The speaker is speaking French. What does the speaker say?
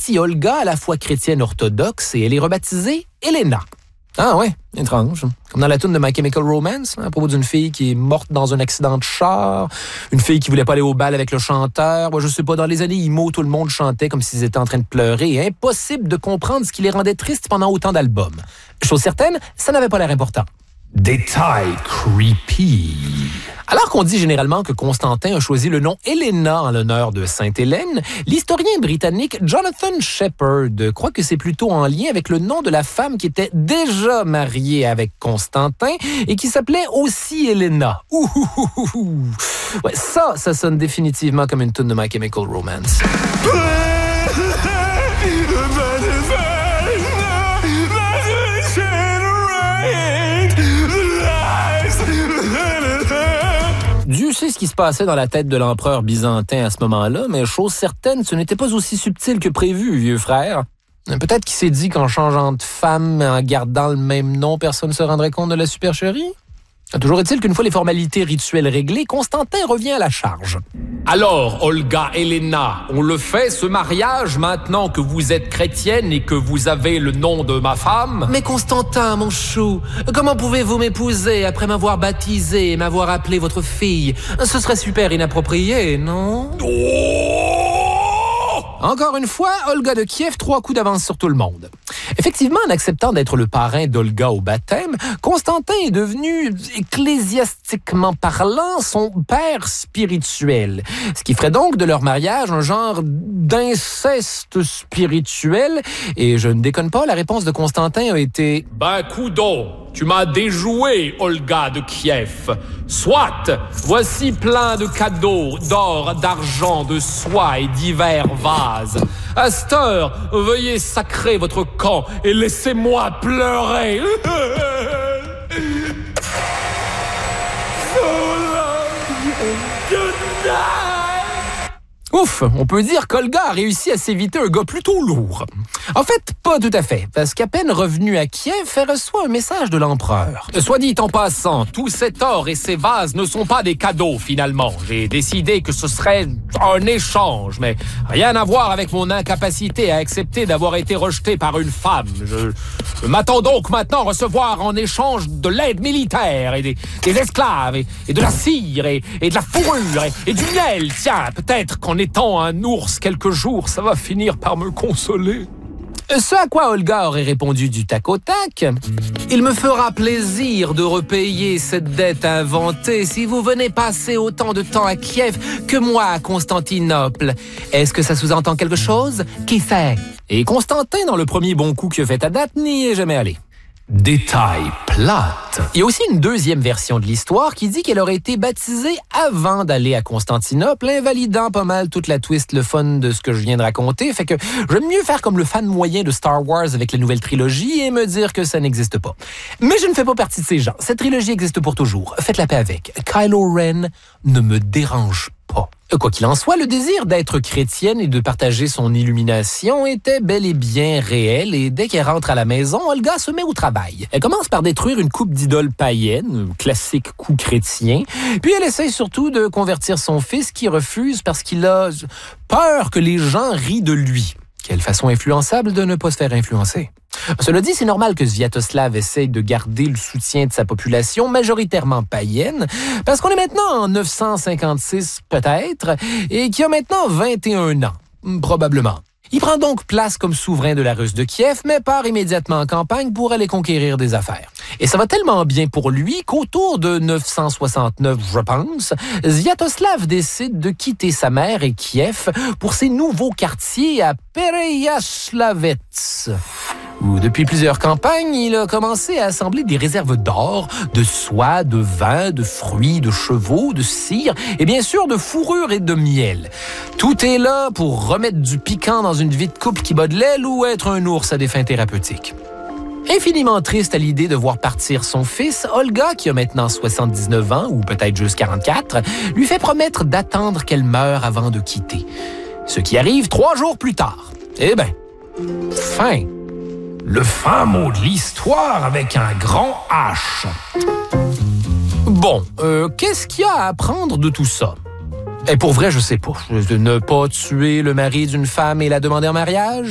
convertit Olga à la foi chrétienne orthodoxe et elle est rebaptisée Elena. Ah ouais, étrange. Comme dans la tune de My Chemical Romance, à propos d'une fille qui est morte dans un accident de char, une fille qui voulait pas aller au bal avec le chanteur. Moi, je sais pas, dans les années emo, tout le monde chantait comme s'ils étaient en train de pleurer. Impossible de comprendre ce qui les rendait tristes pendant autant d'albums. Chose certaine, ça n'avait pas l'air important. Détail creepy. Alors qu'on dit généralement que Constantin a choisi le nom Helena en l'honneur de Sainte-Hélène, l'historien britannique Jonathan Shepherd croit que c'est plutôt en lien avec le nom de la femme qui était déjà mariée avec Constantin et qui s'appelait aussi Helena. Ouais, ça sonne définitivement comme une tune de My Chemical Romance. Dieu sait ce qui se passait dans la tête de l'empereur byzantin à ce moment-là, mais chose certaine, ce n'était pas aussi subtil que prévu, vieux frère. Peut-être qu'il s'est dit qu'en changeant de femme, en gardant le même nom, personne ne se rendrait compte de la supercherie. Toujours est-il qu'une fois les formalités rituelles réglées, Constantin revient à la charge. Alors, Olga Helena, on le fait, ce mariage, maintenant que vous êtes chrétienne et que vous avez le nom de ma femme? Mais Constantin, mon chou, comment pouvez-vous m'épouser après m'avoir baptisé et m'avoir appelé votre fille? Ce serait super inapproprié, non? Encore une fois, Olga de Kiev, 3 coups d'avance sur tout le monde. Effectivement, en acceptant d'être le parrain d'Olga au baptême, Constantin est devenu, ecclésiastiquement parlant, son père spirituel. Ce qui ferait donc de leur mariage un genre d'inceste spirituel. Et je ne déconne pas, la réponse de Constantin a été « Ben, coudon, tu m'as déjoué, Olga de Kiev. Soit, voici plein de cadeaux, d'or, d'argent, de soie et divers vases. À cette heure, veuillez sacrer votre camp et laissez-moi pleurer. » Ouf, on peut dire qu'Olga a réussi à s'éviter un gars plutôt lourd. En fait, pas tout à fait, parce qu'à peine revenue à Kiev, elle reçoit un message de l'empereur. Soit dit en passant, tout cet or et ces vases ne sont pas des cadeaux, finalement. J'ai décidé que ce serait un échange, mais rien à voir avec mon incapacité à accepter d'avoir été rejeté par une femme. Je m'attends donc maintenant à recevoir en échange de l'aide militaire et des esclaves et de la cire et de la fourrure et du miel. Tiens, peut-être qu'en étant un ours quelques jours, ça va finir par me consoler. Ce à quoi Olga aurait répondu du tac au tac. Il me fera plaisir de repayer cette dette inventée si vous venez passer autant de temps à Kiev que moi à Constantinople. Est-ce que ça sous-entend quelque chose? Qui sait? Et Constantin, dans le premier bon coup qu'il a fait à date, n'y est jamais allé. Détail plate. Il y a aussi une deuxième version de l'histoire qui dit qu'elle aurait été baptisée avant d'aller à Constantinople, invalidant pas mal toute la twist, le fun de ce que je viens de raconter. Fait que j'aime mieux faire comme le fan moyen de Star Wars avec la nouvelle trilogie et me dire que ça n'existe pas. Mais je ne fais pas partie de ces gens. Cette trilogie existe pour toujours. Faites la paix avec. Kylo Ren ne me dérange pas. Quoi qu'il en soit, le désir d'être chrétienne et de partager son illumination était bel et bien réel et dès qu'elle rentre à la maison, Olga se met au travail. Elle commence par détruire une coupe d'idoles païennes, classique coup chrétien, puis elle essaye surtout de convertir son fils qui refuse parce qu'il a peur que les gens rient de lui. Quelle façon influençable de ne pas se faire influencer. Cela dit, c'est normal que Sviatoslav essaye de garder le soutien de sa population majoritairement païenne, parce qu'on est maintenant en 956 peut-être, et qui a maintenant 21 ans, probablement. Il prend donc place comme souverain de la Russe de Kiev, mais part immédiatement en campagne pour aller conquérir des affaires. Et ça va tellement bien pour lui qu'autour de 969, je pense, Sviatoslav décide de quitter sa mère et Kiev pour ses nouveaux quartiers à Pereyaslavetz, où depuis plusieurs campagnes, il a commencé à assembler des réserves d'or, de soie, de vin, de fruits, de chevaux, de cire et bien sûr de fourrure et de miel. Tout est là pour remettre du piquant dans une vie de couple qui bat de l'aile ou être un ours à des fins thérapeutiques. Infiniment triste à l'idée de voir partir son fils, Olga, qui a maintenant 79 ans, ou peut-être juste 44, lui fait promettre d'attendre qu'elle meure avant de quitter. Ce qui arrive 3 jours plus tard. Eh ben, fin. Le fin mot de l'histoire avec un grand H. Bon, qu'est-ce qu'il y a à apprendre de tout ça? Et pour vrai, je sais pas. Ne pas tuer le mari d'une femme et la demander en mariage?